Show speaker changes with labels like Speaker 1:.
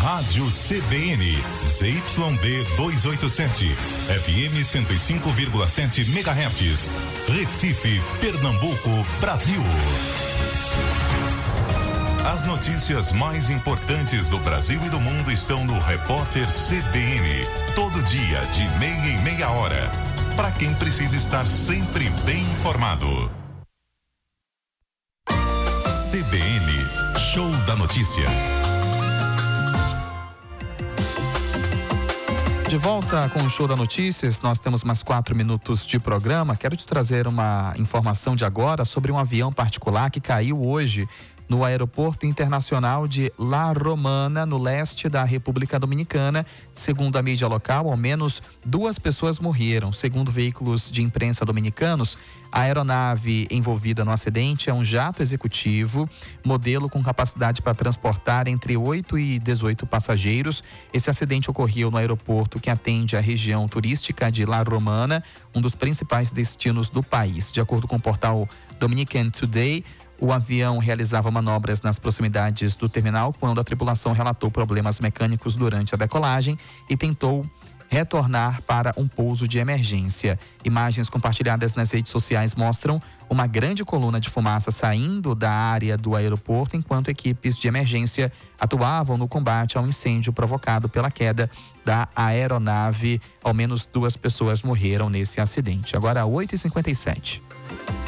Speaker 1: Rádio CBN, ZYB 287, FM 105,7 MHz, Recife, Pernambuco, Brasil. As notícias mais importantes do Brasil e do mundo estão no Repórter CBN, todo dia de meia em meia hora, para quem precisa estar sempre bem informado. CBN, Show da Notícia.
Speaker 2: De volta com o Show da Notícias, nós temos mais 4 minutos de programa. Quero te trazer uma informação de agora sobre um avião particular que caiu hoje no Aeroporto Internacional de La Romana, no leste da República Dominicana. Segundo a mídia local, ao menos 2 pessoas morreram. Segundo veículos de imprensa dominicanos, a aeronave envolvida no acidente é um jato executivo, modelo com capacidade para transportar entre 8 e 18 passageiros. Esse acidente ocorreu no aeroporto que atende a região turística de La Romana, um dos principais destinos do país. De acordo com o portal Dominican Today, o avião realizava manobras nas proximidades do terminal quando a tripulação relatou problemas mecânicos durante a decolagem e tentou retornar para um pouso de emergência. Imagens compartilhadas nas redes sociais mostram uma grande coluna de fumaça saindo da área do aeroporto enquanto equipes de emergência atuavam no combate ao incêndio provocado pela queda da aeronave. Ao menos 2 pessoas morreram nesse acidente. Agora 8h57.